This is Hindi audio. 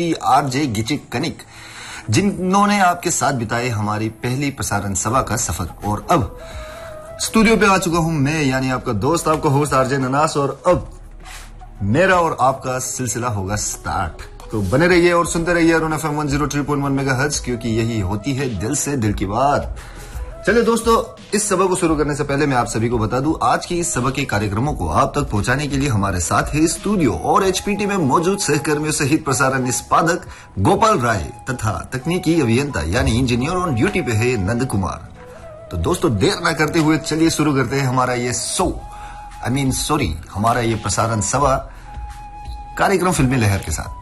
दीप्ति आरजे गिचिक कनिक, जिन्होंने आपके साथ बिताए हमारी पहली प्रसारण सभा का सफर। और अब स्टूडियो पे आ चुका हूं मैं, यानी आपका दोस्त, आपका होस्ट आरजे ननास, और अब मेरा और आपका सिलसिला होगा स्टार्ट। तो बने रहिए और सुनते रहिए अरुण FM 103.1 मेगाहर्ट्ज, क्योंकि यही होती है दिल से दिल की बात। चलिए दोस्तों, इस सभा को शुरू करने से पहले मैं आप सभी को बता दूं, आज की इस सभा के कार्यक्रमों को आप तक पहुंचाने के लिए हमारे साथ है स्टूडियो और HPT में मौजूद सहकर्मियों सहित प्रसारण निष्पादक गोपाल राय तथा तकनीकी अभियंता यानी इंजीनियर ऑन ड्यूटी पे है नंद कुमार। तो दोस्तों, देर न करते हुए चलिए शुरू करते हैं हमारा ये हमारा ये प्रसारण सभा कार्यक्रम फिल्मी लहर के साथ।